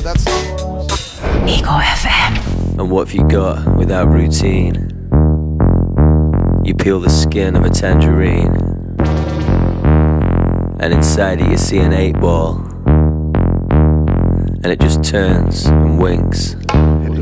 that's Ego FM. And what have you got without routine? You peel the skin of a tangerine, and inside it you see an 8 ball, and it just turns and winks.